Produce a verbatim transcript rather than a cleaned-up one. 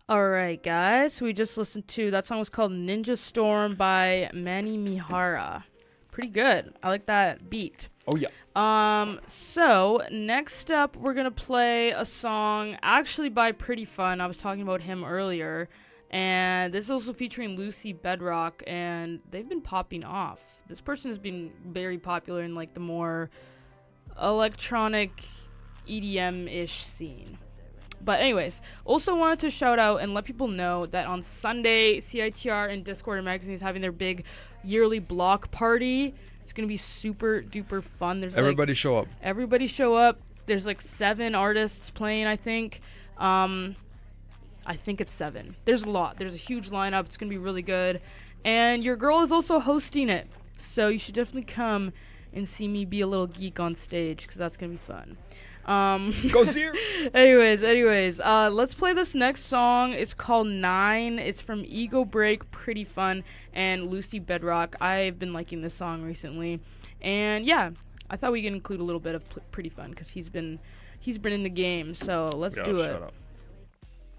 All right, guys. We just listened to that song was called Ninja Storm by Manny Mihara. Pretty good. I like that beat. Oh yeah. Um, so next up we're gonna play a song actually by Pretty Fun. I was talking about him earlier. And this is also featuring Lucy Bedrock, and they've been popping off. This person has been very popular in like the more electronic E D M-ish scene. But anyways, also wanted to shout out and let people know that on Sunday, C I T R and Discord Magazine is having their big yearly block party. It's going to be super duper fun. There's Everybody like, show up. Everybody show up. There's like seven artists playing, I think. Um, I think it's seven. There's a lot. There's a huge lineup. It's going to be really good. And your girl is also hosting it. So you should definitely come and see me be a little geek on stage because that's going to be fun. Um, Go see her. anyways, anyways, uh, let's play this next song. It's called Nine. It's from Ego Break, Pretty Fun, and Lucy Bedrock. I've been liking this song recently. And yeah, I thought we could include a little bit of pl- Pretty Fun because he's been, he's been in the game. So let's Yo, do shut it. up.